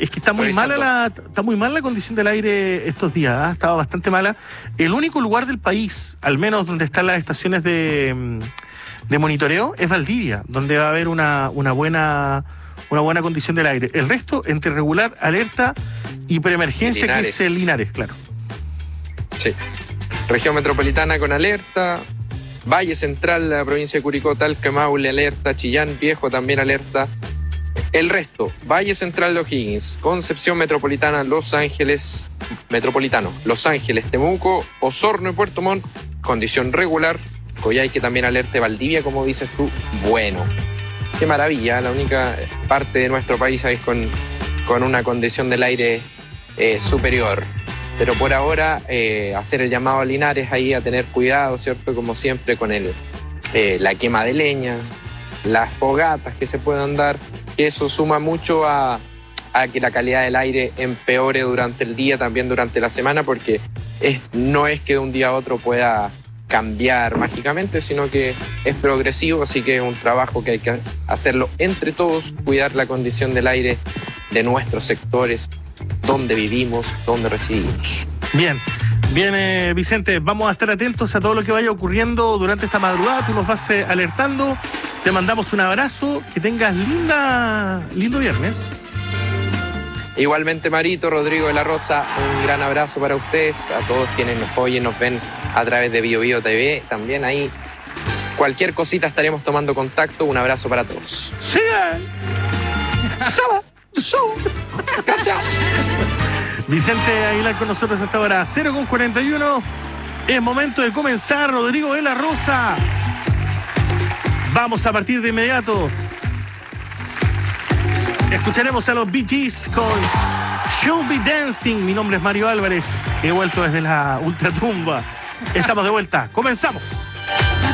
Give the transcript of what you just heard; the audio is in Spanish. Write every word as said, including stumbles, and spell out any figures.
Es que está muy mala la, está muy mala la condición del aire estos días, ¿eh? Ha estado bastante mala. El único lugar del país, al menos donde están las estaciones de, de monitoreo, es Valdivia, donde va a haber una, una buena, una buena condición del aire. El resto, entre regular, alerta y preemergencia, que es el Linares, claro. Sí. Región metropolitana con alerta. Valle Central, la provincia de Curicó, Talca, Maule, alerta. Chillán Viejo también alerta. El resto, Valle Central de O'Higgins, Concepción Metropolitana, Los Ángeles, Metropolitano, Los Ángeles, Temuco, Osorno y Puerto Montt, condición regular. Coyhaique también alerta. Valdivia, como dices tú, bueno. Qué maravilla, la única parte de nuestro país ¿sabes? Con, con una condición del aire eh, superior. Pero por ahora, eh, hacer el llamado a Linares ahí a tener cuidado, ¿cierto? Como siempre, con el, eh, la quema de leñas, las fogatas que se puedan dar, que eso suma mucho a, a que la calidad del aire empeore durante el día, también durante la semana, porque es, no es que de un día a otro pueda cambiar mágicamente, sino que es progresivo, así que es un trabajo que hay que hacerlo entre todos, cuidar la condición del aire de nuestros sectores, donde vivimos, donde residimos. Bien. Bien, eh, Vicente, vamos a estar atentos a todo lo que vaya ocurriendo durante esta madrugada. Tú nos vas eh, alertando. Te mandamos un abrazo. Que tengas linda, lindo viernes. Igualmente, Marito, Rodrigo de la Rosa, un gran abrazo para ustedes, a todos quienes nos oyen, nos ven a través de Bio Bio T V. También ahí, cualquier cosita estaremos tomando contacto. Un abrazo para todos. ¡Sigan! Gracias. Vicente Aguilar con nosotros hasta ahora, cero con cuarenta y uno. Es momento de comenzar, Rodrigo de la Rosa. Vamos a partir de inmediato. Escucharemos a los Bee Gees con Should Be Dancing. Mi nombre es Mario Álvarez. He vuelto desde la ultratumba. Estamos de vuelta. Comenzamos.